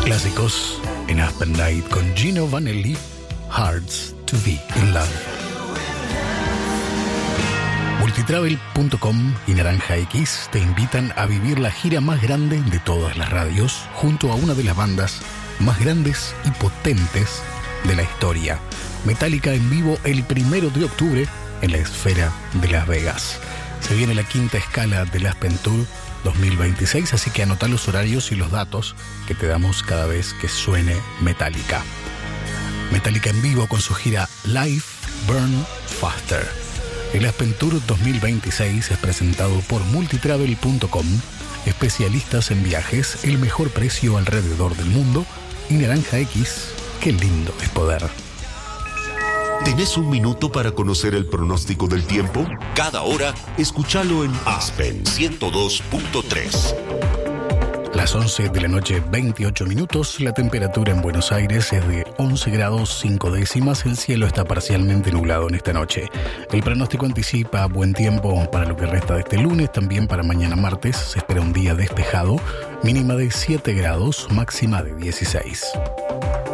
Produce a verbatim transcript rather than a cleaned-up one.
Clásicos en Aspen Night con Gino Vanelli, Hearts to Be in Love. Multitravel punto com y Naranja X te invitan a vivir la gira más grande de todas las radios junto a una de las bandas más grandes y potentes de la historia. Metallica en vivo el primero de octubre en la Esfera de Las Vegas. Se viene la quinta escala del Aspen Tour dos mil veintiséis, así que anota los horarios y los datos que te damos cada vez que suene Metallica. Metallica en vivo con su gira Life Burn Faster. El Aspen Tour dos mil veintiséis es presentado por Multitravel punto com, especialistas en viajes, el mejor precio alrededor del mundo, y Naranja X, qué lindo es poder. ¿Tenés un minuto para conocer el pronóstico del tiempo? Cada hora, escúchalo en Aspen ciento dos punto tres. Las once de la noche, veintiocho minutos. La temperatura en Buenos Aires es de once grados cinco décimas. El cielo está parcialmente nublado en esta noche. El pronóstico anticipa buen tiempo para lo que resta de este lunes. También para mañana martes se espera un día despejado. Mínima de siete grados, máxima de dieciséis.